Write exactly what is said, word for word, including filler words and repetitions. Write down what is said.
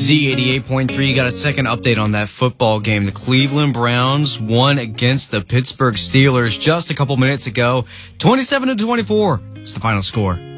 Z eighty-eight point three got a second update on that football game. The Cleveland Browns won against the Pittsburgh Steelers just a couple minutes ago. twenty-seven to twenty-four is the final score.